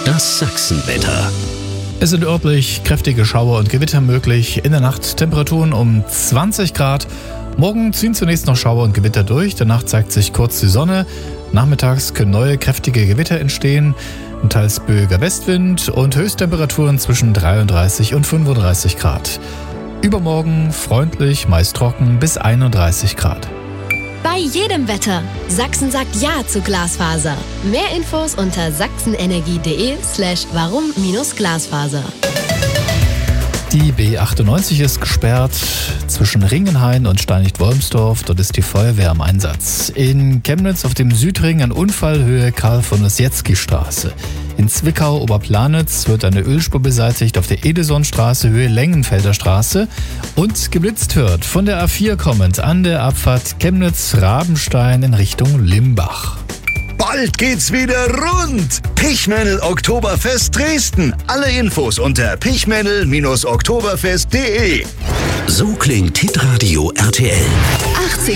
Das Sachsenwetter. Es sind örtlich kräftige Schauer und Gewitter möglich. In der Nacht Temperaturen um 20 Grad. Morgen ziehen zunächst noch Schauer und Gewitter durch. Danach zeigt sich kurz die Sonne. Nachmittags können neue kräftige Gewitter entstehen. Ein teils böiger Westwind und Höchsttemperaturen zwischen 33 und 35 Grad. Übermorgen freundlich, meist trocken bis 31 Grad. Bei jedem Wetter. Sachsen sagt Ja zu Glasfaser. Mehr Infos unter sachsenenergie.de/warum-Glasfaser. Die B98 ist gesperrt zwischen Ringenhain und Steinigt-Wolmsdorf. Dort ist die Feuerwehr im Einsatz. In Chemnitz auf dem Südring an Unfallhöhe Karl-von-Ossietzky-Straße. In Zwickau-Oberplanitz wird eine Ölspur beseitigt auf der Edesonstraße Höhe Lengenfelder Straße. Und geblitzt wird von der A4 kommend an der Abfahrt Chemnitz-Rabenstein in Richtung Limbach. Bald geht's wieder rund! Pichmännel Oktoberfest Dresden. Alle Infos unter pichmännel-oktoberfest.de. So klingt Hitradio RTL. 80